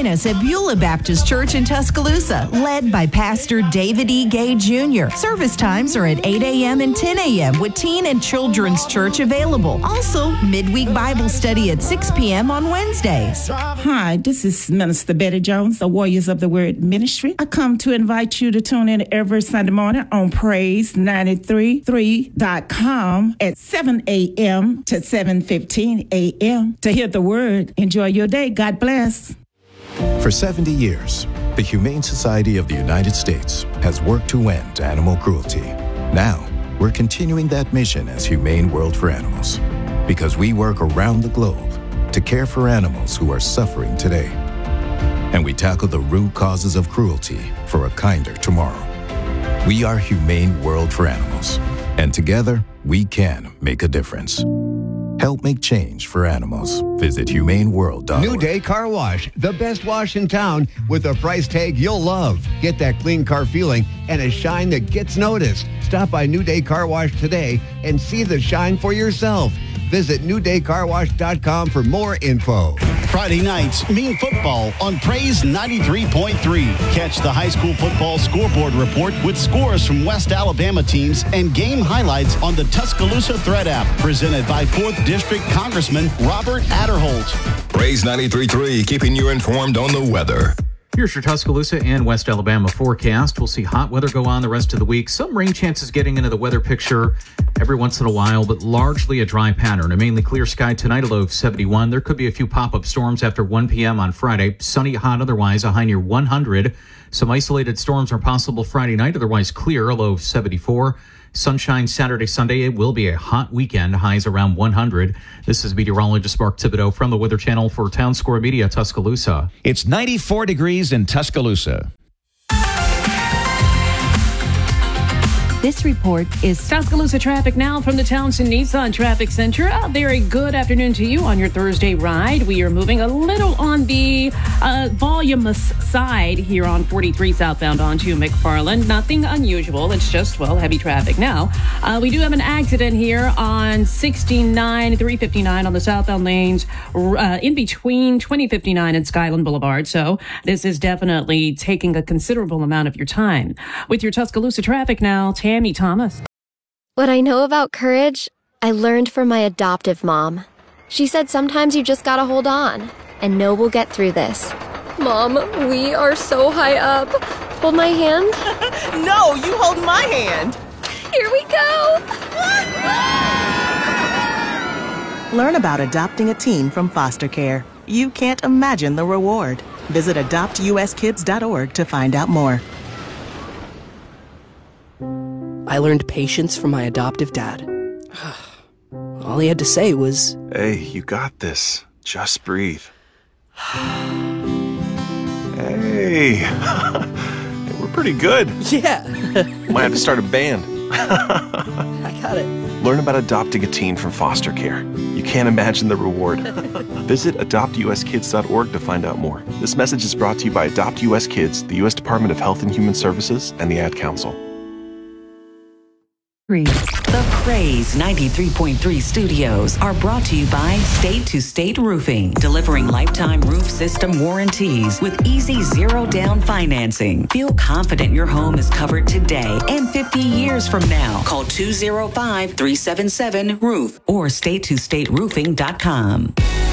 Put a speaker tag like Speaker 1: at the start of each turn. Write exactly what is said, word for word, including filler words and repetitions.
Speaker 1: Join us at Beulah Baptist Church in Tuscaloosa, led by Pastor David E. Gay Junior Service times are at eight a.m. and ten a.m. with Teen and Children's Church available. Also, midweek Bible study at six p.m. on Wednesdays.
Speaker 2: Hi, this is Minister Betty Jones, the Warriors of the Word Ministry. I come to invite you to tune in every Sunday morning on praise ninety-three point three dot com at seven a.m. to seven fifteen a.m. to hear the word. Enjoy your day. God bless.
Speaker 3: For seventy years, the Humane Society of the United States has worked to end animal cruelty. Now, we're continuing that mission as Humane World for Animals, because we work around the globe to care for animals who are suffering today. And we tackle the root causes of cruelty for a kinder tomorrow. We are Humane World for Animals, and together we can make a difference. Help make change for animals. Visit humane world dot org.
Speaker 4: New Day Car Wash, the best wash in town with a price tag you'll love. Get that clean car feeling and a shine that gets noticed. Stop by New Day Car Wash today and see the shine for yourself. Visit new day car wash dot com for more info.
Speaker 5: Friday nights mean football on Praise ninety-three point three. Catch the high school football scoreboard report with scores from West Alabama teams and game highlights on the Tuscaloosa Thread app. Presented by fourth District Congressman Robert Adderholt.
Speaker 6: Praise ninety-three point three, keeping you informed on the weather.
Speaker 7: Here's your Tuscaloosa and West Alabama forecast. We'll see hot weather go on the rest of the week. Some rain chances getting into the weather picture every once in a while, but largely a dry pattern. A mainly clear sky tonight, a low of seventy-one. There could be a few pop-up storms after one p.m. on Friday. Sunny, hot otherwise, a high near one hundred. Some isolated storms are possible Friday night, otherwise clear, a low of seventy-four. Sunshine Saturday, Sunday. It will be a hot weekend. Highs around one hundred. This is meteorologist Mark Thibodeau from the Weather Channel for Town Score Media, Tuscaloosa.
Speaker 8: It's ninety-four degrees in Tuscaloosa.
Speaker 9: This report is Tuscaloosa traffic now from the Townsend Nissan Traffic Center. A very good afternoon to you on your Thursday ride. We are moving a little on the uh, voluminous side here on forty-three southbound onto McFarland. Nothing unusual. It's just, well, heavy traffic now. Uh, we do have an accident here on sixty-nine, three fifty-nine on the southbound lanes uh, in between twenty fifty-nine and Skyland Boulevard. So this is definitely taking a considerable amount of your time. With your Tuscaloosa traffic now, Tammy Thomas.
Speaker 10: What I know about courage, I learned from my adoptive mom. She said sometimes you just gotta hold on and know we'll get through this. Mom, we are so high up. Hold my hand.
Speaker 11: No, you hold my hand.
Speaker 10: Here we go.
Speaker 11: Learn about adopting a teen from foster care. You can't imagine the reward. Visit adopt u s kids dot org to find out more.
Speaker 12: I learned patience from my adoptive dad. All he had to say was,
Speaker 13: "Hey, you got this. Just breathe." Hey, we're pretty good.
Speaker 12: Yeah.
Speaker 13: Might have to start a band.
Speaker 12: I got it.
Speaker 13: Learn about adopting a teen from foster care. You can't imagine the reward. Visit adopt u s kids dot org to find out more. This message is brought to you by Adopt U S Kids, the U S Department of Health and Human Services, and the Ad Council.
Speaker 14: The Praise ninety-three point three studios are brought to you by State to State Roofing, delivering lifetime roof system warranties with easy zero down financing. Feel confident your home is covered today and fifty years from now. Call two oh five, three seven seven, roof or state to state roofing dot com.